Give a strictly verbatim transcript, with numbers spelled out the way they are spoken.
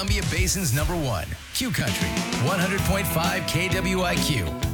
Columbia Basin's number one, Q Country, one hundred point five K W I Q.